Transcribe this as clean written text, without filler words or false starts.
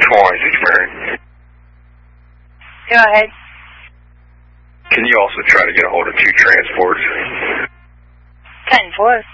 26 Mary. Go ahead. Can you also try to get a hold of 2 transports? 10-4.